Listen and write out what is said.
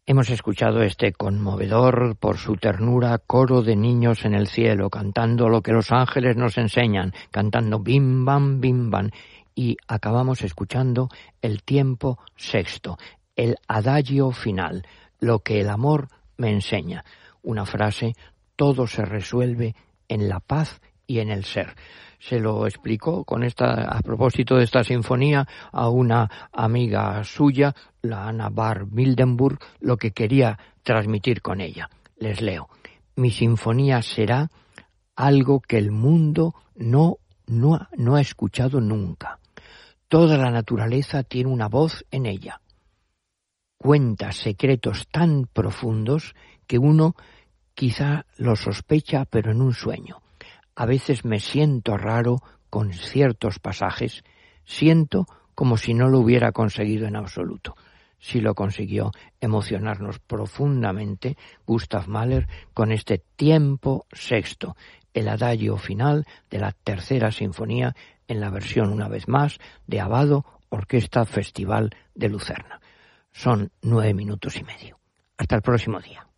Hemos escuchado este conmovedor por su ternura coro de niños en el cielo, cantando lo que los ángeles nos enseñan, cantando bim bam, y acabamos escuchando el tiempo sexto, el adagio final, lo que el amor me enseña. Una frase: todo se resuelve en la paz y en el ser. Se lo explicó a propósito de esta sinfonía a una amiga suya, la Anna Bar Mildenburg, lo que quería transmitir con ella. Les leo: mi sinfonía será algo que el mundo no ha escuchado nunca. Toda la naturaleza tiene una voz en ella. Cuenta secretos tan profundos que uno quizá los sospecha, pero en un sueño. A veces me siento raro con ciertos pasajes, siento como si no lo hubiera conseguido en absoluto. Sí lo consiguió emocionarnos profundamente Gustav Mahler con este tiempo sexto, el adagio final de la tercera sinfonía en la versión, una vez más, de Abbado Orquesta Festival de Lucerna. Son 9 minutos y medio. Hasta el próximo día.